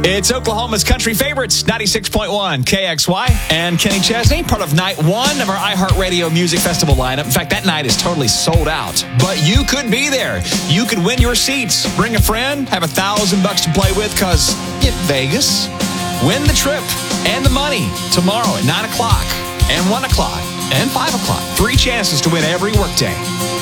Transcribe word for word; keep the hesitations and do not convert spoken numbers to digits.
It's Oklahoma's country favorites, ninety-six point one K X Y. And Kenny Chesney, part of night one of our iHeartRadio Music Festival lineup. In fact, that night is totally sold out. But you could be there. You could win your seats. Bring a friend, have a thousand bucks to play with, because get Vegas. Win the trip and the money tomorrow at nine o'clock and one o'clock and five o'clock. Three chances to win every workday.